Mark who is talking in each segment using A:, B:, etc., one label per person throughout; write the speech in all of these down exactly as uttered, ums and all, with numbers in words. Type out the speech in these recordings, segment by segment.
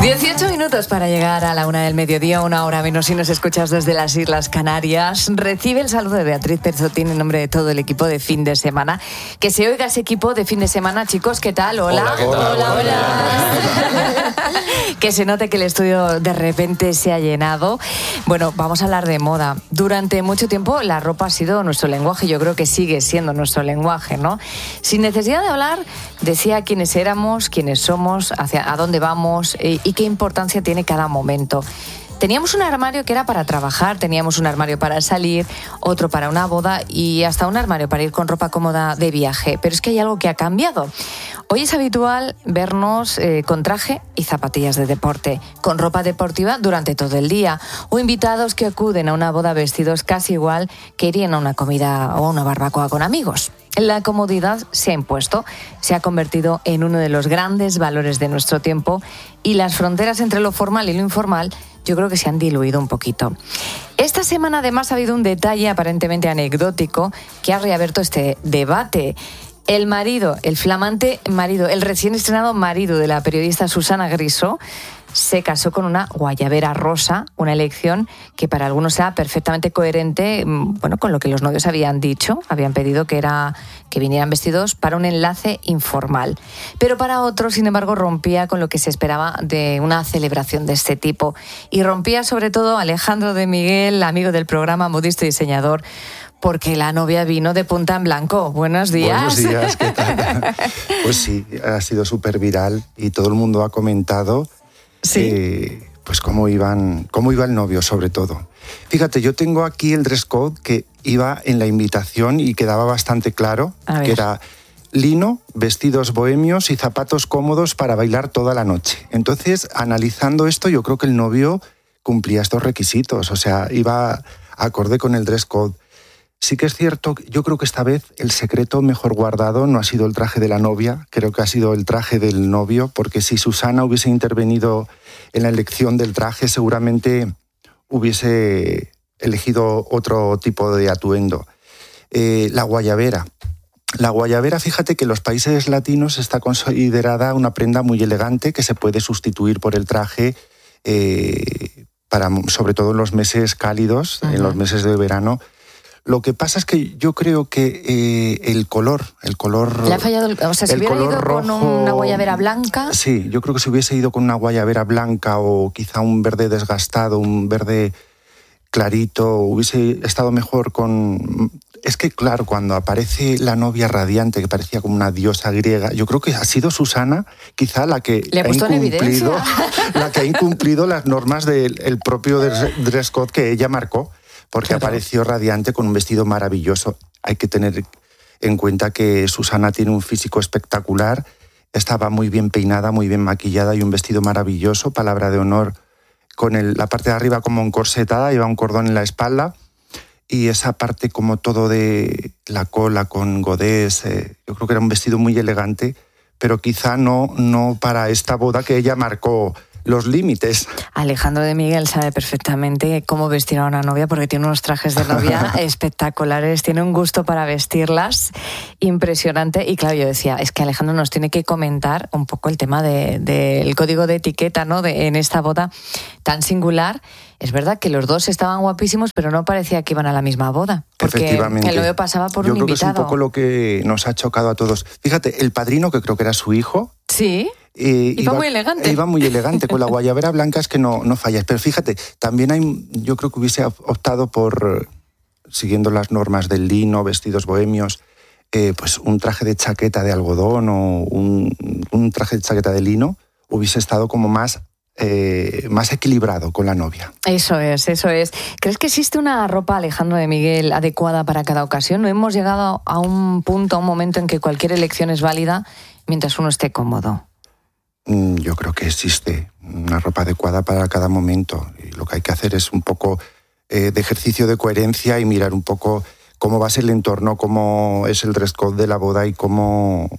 A: dieciocho minutos para llegar a la una del mediodía, una hora menos si nos escuchas desde las Islas Canarias. Recibe el saludo de Beatriz Perzotín en nombre de todo el equipo de fin de semana. Que se oiga ese equipo de fin de semana, chicos, ¿qué tal? Hola,
B: hola, ¿qué tal?
A: hola,
B: hola.
A: hola. Que se note que el estudio de repente se ha llenado. Bueno, vamos a hablar de moda. Durante mucho tiempo la ropa ha sido nuestro lenguaje, yo creo que sigue siendo nuestro lenguaje, ¿no? Sin necesidad de hablar, decía quiénes éramos, quiénes somos, hacia a dónde vamos y, y qué importancia tiene cada momento. Teníamos un armario que era para trabajar, teníamos un armario para salir, otro para una boda y hasta un armario para ir con ropa cómoda de viaje. Pero es que hay algo que ha cambiado. Hoy es habitual vernos eh, con traje y zapatillas de deporte, con ropa deportiva durante todo el día, o invitados que acuden a una boda vestidos casi igual que irían a una comida o a una barbacoa con amigos. La comodidad se ha impuesto, se ha convertido en uno de los grandes valores de nuestro tiempo y las fronteras entre lo formal y lo informal yo creo que se han diluido un poquito. Esta semana además ha habido un detalle aparentemente anecdótico que ha reabierto este debate. El marido, el flamante marido, el recién estrenado marido de la periodista Susana Griso, se casó con una guayabera rosa, una elección que para algunos era perfectamente coherente, bueno, con lo que los novios habían dicho, habían pedido que era que vinieran vestidos para un enlace informal. Pero para otros, sin embargo, rompía con lo que se esperaba de una celebración de este tipo. Y rompía sobre todo Alejandro de Miguel, amigo del programa, modista y diseñador, porque la novia vino de punta en blanco. Buenos días.
B: Buenos días, ¿qué tal? Pues sí, ha sido súper viral y todo el mundo ha comentado
A: sí.
B: eh, pues cómo, iban, cómo iba el novio, sobre todo. Fíjate, yo tengo aquí el dress code que iba en la invitación y quedaba bastante claro, que era lino, vestidos bohemios y zapatos cómodos para bailar toda la noche. Entonces, analizando esto, yo creo que el novio cumplía estos requisitos, o sea, iba acorde con el dress code. Sí que es cierto, yo creo que esta vez el secreto mejor guardado no ha sido el traje de la novia, creo que ha sido el traje del novio, porque si Susana hubiese intervenido en la elección del traje, seguramente hubiese elegido otro tipo de atuendo. Eh, la guayabera. La guayabera, fíjate que en los países latinos está considerada una prenda muy elegante que se puede sustituir por el traje, eh, para, sobre todo en los meses cálidos, uh-huh. en los meses de verano. Lo que pasa es que yo creo que eh, el color, el color...
A: Le ha fallado, el, o sea, si hubiera ido rojo, con una guayabera blanca...
B: Sí, yo creo que si hubiese ido con una guayabera blanca o quizá un verde desgastado, un verde clarito, hubiese estado mejor con... Es que, claro, cuando aparece la novia radiante, que parecía como una diosa griega, yo creo que ha sido Susana quizá la que
A: ¿Le ha,
B: ha incumplido,
A: en
B: la que ha incumplido las normas del el propio dress code que ella marcó. Porque claro. apareció radiante con un vestido maravilloso. Hay que tener en cuenta que Susana tiene un físico espectacular, estaba muy bien peinada, muy bien maquillada y un vestido maravilloso, palabra de honor, con el, la parte de arriba como encorsetada, lleva un cordón en la espalda y esa parte como todo de la cola con godés, eh, yo creo que era un vestido muy elegante, pero quizá no, no para esta boda que ella marcó los límites.
A: Alejandro de Miguel sabe perfectamente cómo vestir a una novia porque tiene unos trajes de novia espectaculares, tiene un gusto para vestirlas impresionante y claro, yo decía, es que Alejandro nos tiene que comentar un poco el tema del de, de código de etiqueta, ¿no? De, en esta boda tan singular. Es verdad que los dos estaban guapísimos, pero no parecía que iban a la misma boda. Porque el novio pasaba por
B: yo
A: un
B: creo
A: invitado.
B: Que es un poco lo que nos ha chocado a todos. Fíjate, el padrino, que creo que era su hijo...
A: Sí.
B: Eh,
A: iba, iba muy elegante.
B: Iba muy elegante, con la guayabera blanca es que no, no fallas. Pero fíjate, también hay, yo creo que hubiese optado por, siguiendo las normas del lino, vestidos bohemios, eh, pues un traje de chaqueta de algodón o un, un traje de chaqueta de lino, hubiese estado como más... Eh, más equilibrado con la novia.
A: Eso es, eso es. ¿Crees que existe una ropa, Alejandro de Miguel, adecuada para cada ocasión? ¿No hemos llegado a un punto, a un momento en que cualquier elección es válida mientras uno esté cómodo?
B: Yo creo que existe una ropa adecuada para cada momento. Y lo que hay que hacer es un poco eh, de ejercicio de coherencia y mirar un poco cómo va a ser el entorno, cómo es el dress code de la boda y cómo...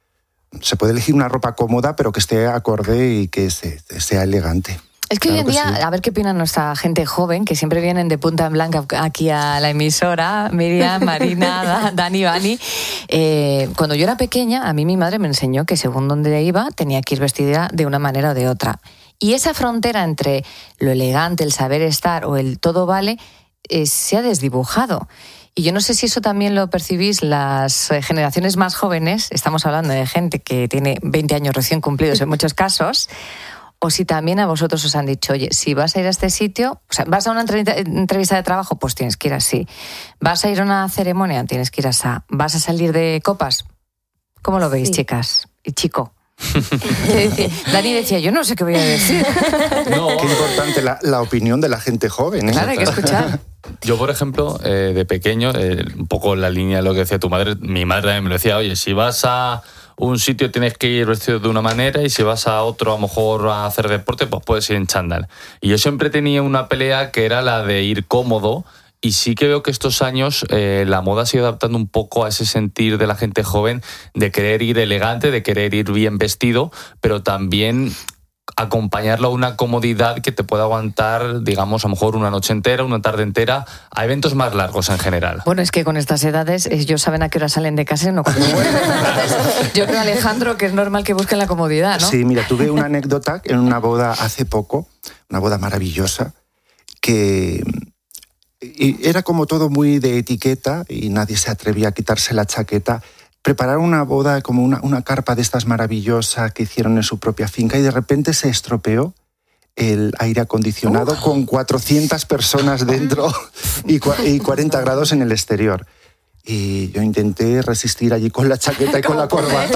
B: Se puede elegir una ropa cómoda, pero que esté acorde y que se, sea elegante.
A: Es que claro hoy en día, sí. A ver qué opina nuestra gente joven, que siempre vienen de punta en blanca aquí a la emisora, Miriam, Marina, Dani, Vani. Eh, cuando yo era pequeña, a mí mi madre me enseñó que según donde iba, tenía que ir vestida de una manera o de otra. Y esa frontera entre lo elegante, el saber estar o el todo vale, eh, se ha desdibujado. Y yo no sé si eso también lo percibís las generaciones más jóvenes, estamos hablando de gente que tiene veinte años recién cumplidos en muchos casos, o si también a vosotros os han dicho, oye, si vas a ir a este sitio, o sea, vas a una entrevista de trabajo, pues tienes que ir así. Vas a ir a una ceremonia, tienes que ir así. Vas a salir de copas. ¿Cómo lo veis, sí. chicas? Y chico. Dani decía, yo no sé qué voy a decir.
B: No. Qué importante la, la opinión de la gente joven. ¿eh?
A: Claro, hay que escuchar.
C: Yo, por ejemplo, eh, de pequeño, eh, un poco en la línea de lo que decía tu madre, mi madre también me lo decía, oye, si vas a un sitio tienes que ir vestido de una manera y si vas a otro a lo mejor a hacer deporte, pues puedes ir en chándal. Y yo siempre tenía una pelea que era la de ir cómodo. Y sí que veo que estos años eh, la moda se ha ido adaptando un poco a ese sentir de la gente joven de querer ir elegante, de querer ir bien vestido, pero también acompañarlo a una comodidad que te pueda aguantar, digamos, a lo mejor una noche entera, una tarde entera, a eventos más largos en general.
A: Bueno, es que con estas edades ellos saben a qué hora salen de casa y no cuando vuelven. Yo creo, Alejandro, que es normal que busquen la comodidad, ¿no?
B: Sí, mira, tuve una anécdota en una boda hace poco, una boda maravillosa, que y era como todo muy de etiqueta y nadie se atrevía a quitarse la chaqueta. Prepararon una boda como una, una carpa de estas maravillosas que hicieron en su propia finca y de repente se estropeó el aire acondicionado uh. con cuatrocientas personas dentro y, y cuarenta grados en el exterior. Y yo intenté resistir allí con la chaqueta y con la corbata.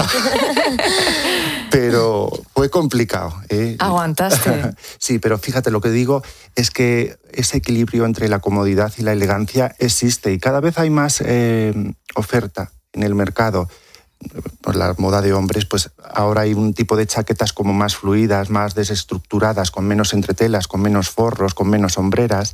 B: Pero fue complicado. ¿eh?
A: Aguantaste.
B: Sí, pero fíjate, lo que digo es que ese equilibrio entre la comodidad y la elegancia existe y cada vez hay más eh, oferta en el mercado. Por la moda de hombres, pues ahora hay un tipo de chaquetas como más fluidas, más desestructuradas, con menos entretelas, con menos forros, con menos sombreras.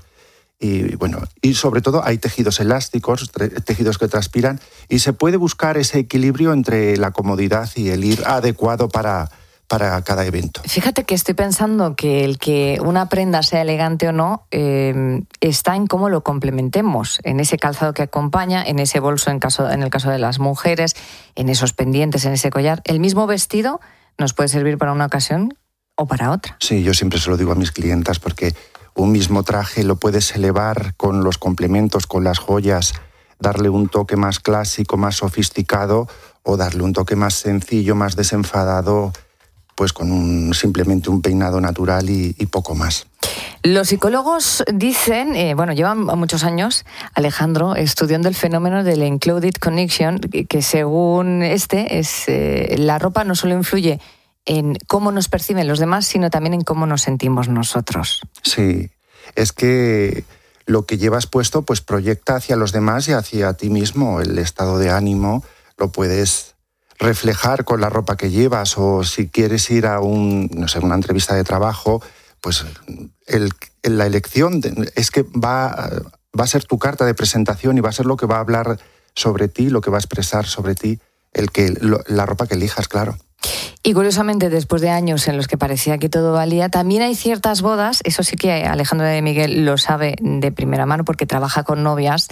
B: Y bueno, y sobre todo hay tejidos elásticos, tejidos que transpiran, y se puede buscar ese equilibrio entre la comodidad y el ir adecuado para, para cada evento.
A: Fíjate que estoy pensando que el que una prenda sea elegante o no eh, está en cómo lo complementemos, en ese calzado que acompaña, en ese bolso en, caso, en el caso de las mujeres, en esos pendientes, en ese collar. El mismo vestido nos puede servir para una ocasión o para otra.
B: Sí, yo siempre se lo digo a mis clientas porque un mismo traje lo puedes elevar con los complementos, con las joyas, darle un toque más clásico, más sofisticado, o darle un toque más sencillo, más desenfadado, pues con un, simplemente un peinado natural y, y poco más.
A: Los psicólogos dicen, eh, bueno, llevan muchos años, Alejandro, estudiando el fenómeno del enclothed connection, que, que según este, es eh, la ropa no solo influye en cómo nos perciben los demás, sino también en cómo nos sentimos nosotros.
B: Sí, es que lo que llevas puesto pues proyecta hacia los demás y hacia ti mismo. El estado de ánimo lo puedes reflejar con la ropa que llevas, o si quieres ir a un, no sé, una entrevista de trabajo, pues el, la elección de, es que va, va a ser tu carta de presentación y va a ser lo que va a hablar sobre ti, lo que va a expresar sobre ti, el que, lo, la ropa que elijas, claro.
A: Y curiosamente, después de años en los que parecía que todo valía, también hay ciertas bodas, eso sí que Alejandro de Miguel lo sabe de primera mano porque trabaja con novias,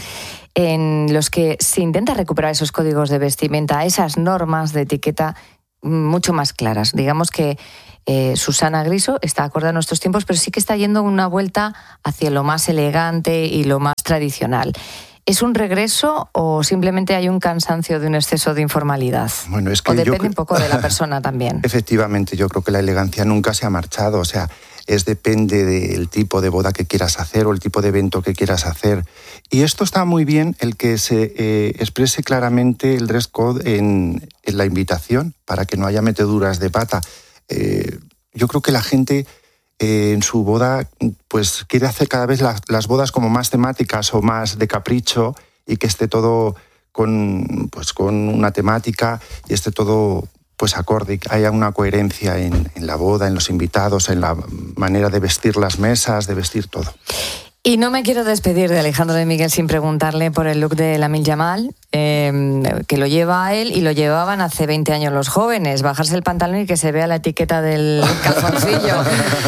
A: en los que se intenta recuperar esos códigos de vestimenta, esas normas de etiqueta mucho más claras. Digamos que eh, Susana Griso está acorde a nuestros tiempos, pero sí que está yendo una vuelta hacia lo más elegante y lo más tradicional. ¿Es un regreso o simplemente hay un cansancio de un exceso de informalidad?
B: Bueno, es que
A: o depende
B: yo...
A: un poco de la persona también.
B: Efectivamente, yo creo que la elegancia nunca se ha marchado. O sea, es depende del tipo de boda que quieras hacer o el tipo de evento que quieras hacer. Y esto está muy bien, el que se eh, exprese claramente el dress code en, en la invitación, para que no haya meteduras de pata. Eh, yo creo que la gente eh, en su boda pues quiere hacer cada vez la, las bodas como más temáticas o más de capricho, y que esté todo con, pues, con una temática y esté todo pues acorde, que haya una coherencia en, en la boda, en los invitados, en la manera de vestir las mesas, de vestir todo.
A: Y no me quiero despedir de Alejandro de Miguel sin preguntarle por el look de Lamine Yamal, eh, que lo lleva a él y lo llevaban hace veinte años los jóvenes, bajarse el pantalón y que se vea la etiqueta del calzoncillo.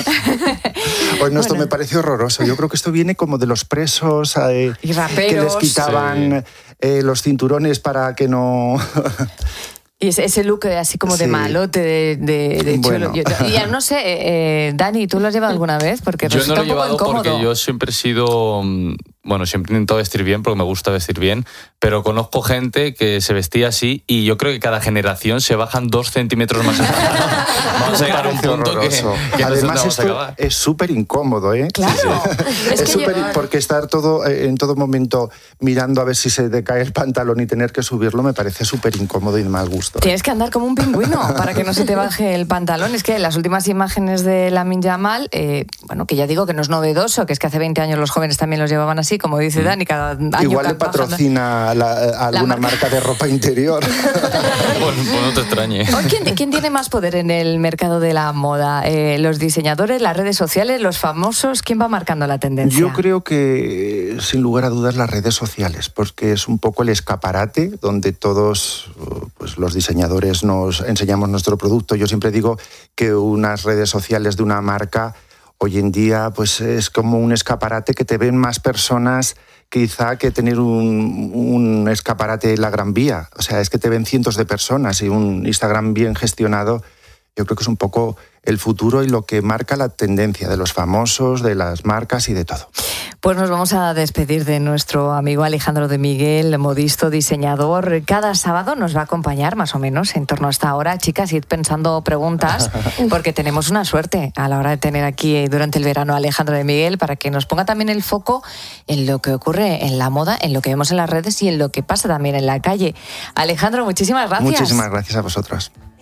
B: Pues no, esto bueno. me parece horroroso. Yo creo que esto viene como de los presos eh,
A: y raperos,
B: que les quitaban sí. eh, los cinturones para que no...
A: Y ese, ese look así como de sí. malote, de, de, de chulo. Bueno. Yo, y no sé, eh, Dani, ¿tú lo has llevado alguna vez? Porque
C: yo no lo he
A: un poco
C: llevado
A: incómodo.
C: Porque yo siempre he sido... Bueno, siempre he intentado vestir bien porque me gusta vestir bien, pero conozco gente que se vestía así y yo creo que cada generación se bajan dos centímetros más. Vamos a llegar a un punto que, que
B: además
C: no
B: esto es súper incómodo, ¿eh?
A: Claro.
B: Sí, sí. Es, es súper
A: llevar...
B: porque estar todo en todo momento mirando a ver si se decae el pantalón y tener que subirlo me parece súper incómodo y de mal gusto.
A: Tienes que andar como un pingüino para que no se te baje el pantalón. Es que las últimas imágenes de Lamine Yamal, eh, bueno, que ya digo que no es novedoso, que es que hace veinte años los jóvenes también los llevaban así, como dice Dani, cada año...
B: Igual le patrocina la, a alguna la marca. marca de ropa interior.
C: Bueno, pues no te extrañe.
A: ¿Quién, ¿Quién tiene más poder en el mercado de la moda? Eh, ¿Los diseñadores, las redes sociales, los famosos? ¿Quién va marcando la tendencia?
B: Yo creo que, sin lugar a dudas, las redes sociales, porque es un poco el escaparate donde todos pues, los diseñadores nos enseñamos nuestro producto. Yo siempre digo que unas redes sociales de una marca hoy en día pues es como un escaparate que te ven más personas quizá que tener un, un escaparate en la Gran Vía. O sea, es que te ven cientos de personas y un Instagram bien gestionado yo creo que es un poco el futuro y lo que marca la tendencia de los famosos, de las marcas y de todo.
A: Pues nos vamos a despedir de nuestro amigo Alejandro de Miguel, modisto, diseñador. Cada sábado nos va a acompañar más o menos en torno a esta hora. Chicas, id pensando preguntas porque tenemos una suerte a la hora de tener aquí durante el verano a Alejandro de Miguel para que nos ponga también el foco en lo que ocurre en la moda, en lo que vemos en las redes y en lo que pasa también en la calle. Alejandro, muchísimas gracias.
B: Muchísimas gracias a vosotros.